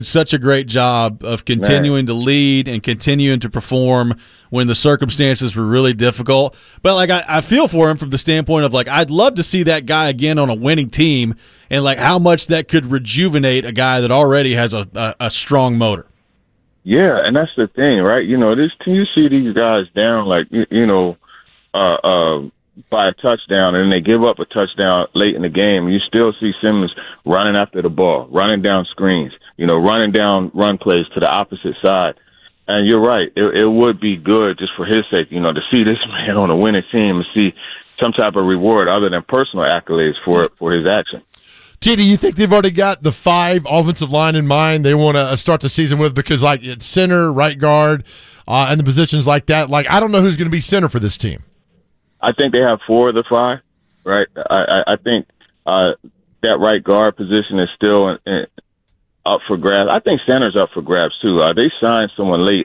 such a great job of continuing to lead and continuing to perform when the circumstances were really difficult. But like I feel for him from the standpoint of like I'd love to see that guy again on a winning team and like how much that could rejuvenate a guy that already has a strong motor. Yeah, and that's the thing, right? You know, you see these guys down like by a touchdown, and they give up a touchdown late in the game. You still see Simmons running after the ball, running down screens, running down run plays to the opposite side. And you're right. It would be good just for his sake, to see this man on a winning team and see some type of reward other than personal accolades for his action. T, do you think they've already got the 5 offensive line in mind they want to start the season with? Because like it's center, right guard, and the positions like that. Like I don't know who's going to be center for this team. I think they have 4 of the 5, right? I think that right guard position is still up for grabs. I think center's up for grabs, too. They signed someone late.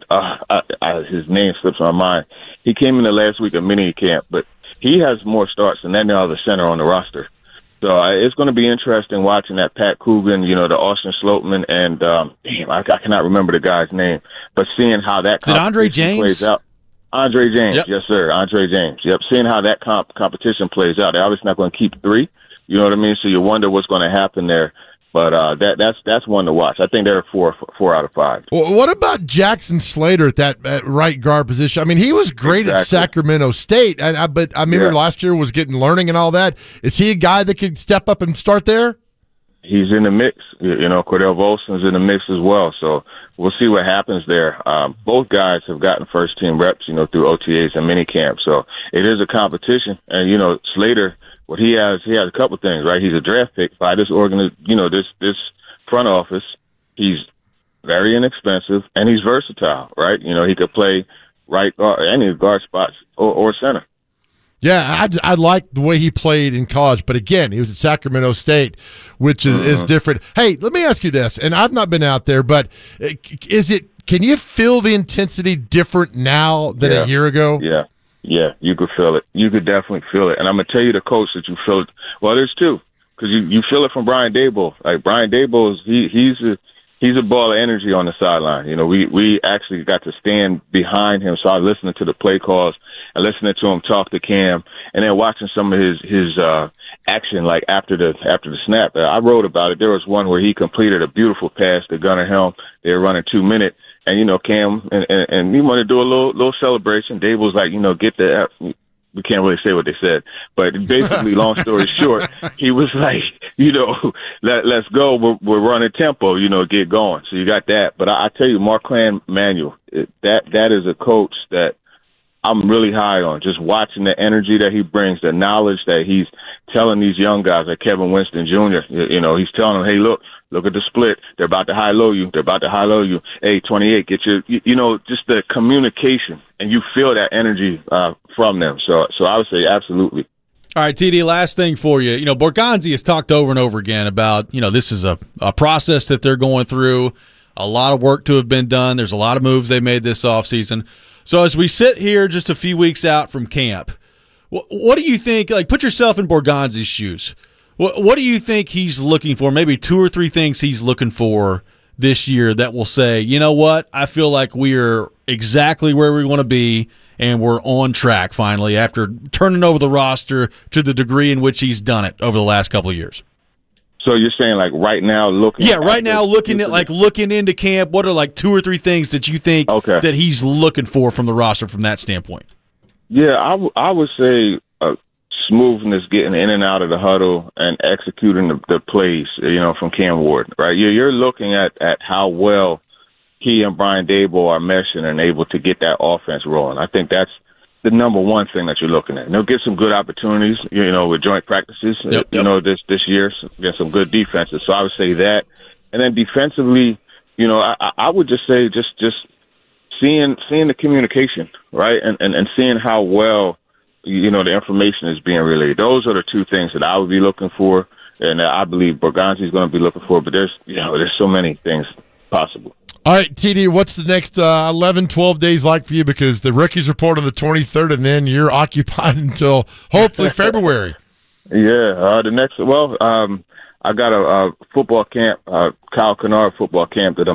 His name slips my mind. He came in the last week of mini camp, but he has more starts than any other center on the roster. So it's going to be interesting watching that Pat Coogan, the Austin Slopeman, and I cannot remember the guy's name, but seeing how that competition plays out. Andre James, yep. Yes, sir. Andre James. Yep. Seeing how that competition plays out. They're obviously not going to keep 3. You know what I mean? So you wonder what's going to happen there. But that's one to watch. I think they're 4 out of 5. Well, what about Jackson Slater at that right guard position? I mean, he was great at Sacramento State, but I remember last year was getting learning and all that. Is he a guy that could step up and start there? He's in the mix. Cordell Volson's in the mix as well. So we'll see what happens there. Both guys have gotten first-team reps, through OTAs and minicamp. So it is a competition. And, Slater, what he has a couple things, right? He's a draft pick by this this front office. He's very inexpensive, and he's versatile, right? He could play right guard, any guard spots or center. Yeah, I like the way he played in college, but again, he was at Sacramento State, which is different. Hey, let me ask you this, and I've not been out there, but can you feel the intensity different now than a year ago? Yeah, you could feel it. You could definitely feel it. And I'm going to tell you the coach that you feel it. Well, there's 2, because you feel it from Brian Daboll. Like, Brian Daboll, he's a ball of energy on the sideline. We actually got to stand behind him, so I was listening to the play calls and listening to him talk to Cam, and then watching some of his action, like after the snap. I wrote about it. There was one where he completed a beautiful pass to Gunnar Helm. They were running 2 minutes. And, Cam, and we want to do a little celebration. Dave was like, get the we can't really say what they said. But basically, long story short, he was like, let's go. We're running tempo, get going. So you got that. But I tell you, Marclan Manuel, that is a coach that I'm really high on. Just watching the energy that he brings, the knowledge that he's telling these young guys, like Kevin Winston Jr., he's telling them, hey, look at the split. They're about to high-low you. Hey, 28, get your, just the communication, and you feel that energy from them. So I would say absolutely. All right, TD, last thing for you. Borgonzi has talked over and over again about, this is a process that they're going through, a lot of work to have been done. There's a lot of moves they made this offseason. So as we sit here just a few weeks out from camp, what do you think? Like, put yourself in Borgonzi's shoes. What do you think he's looking for? Maybe 2 or 3 things he's looking for this year that will say, you know what, I feel like we're exactly where we want to be and we're on track finally after turning over the roster to the degree in which he's done it over the last couple of years. So you're saying like right now looking looking into camp, what are like 2 or 3 things that you think that he's looking for from the roster from that standpoint? Yeah, I would say smoothness, getting in and out of the huddle and executing the plays, from Cam Ward, right? You're looking at how well he and Brian Daboll are meshing and able to get that offense rolling. I think that's the number one thing that you're looking at. They'll get some good opportunities, with joint practices, this year, get some good defenses. So I would say that. And then defensively, I would just say just seeing the communication, right? And seeing how well, the information is being relayed. Those are the 2 things that I would be looking for, and I believe Borgonzi is going to be looking for. But there's so many things possible. All right, TD, what's the next 11, 12 days like for you? Because the rookies report on the 23rd, and then you're occupied until hopefully February. Yeah, the next. Well, I got a football camp, Kyle Kennard football camp that